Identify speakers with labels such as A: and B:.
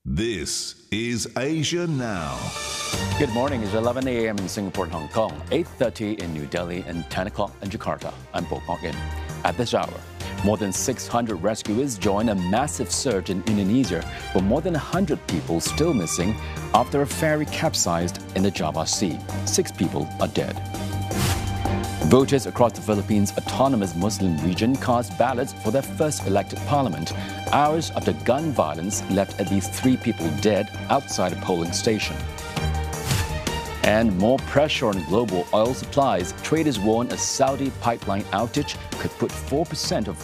A: This is Asia Now.
B: Good morning. It's 11 a.m. in Singapore and Hong Kong, 8:30 in New Delhi, and 10 o'clock in Jakarta. I'm Bo Kok In. At this hour, more than 600 rescuers join a massive search in Indonesia for more than 100 people still missing after a ferry capsized in the Java Sea. 6 people are dead. Voters across the Philippines' autonomous Muslim region cast ballots for their first elected parliament, hours after gun violence left at least 3 people dead outside a polling station. And more pressure on global oil supplies. Traders warn a Saudi pipeline outage could put 4% of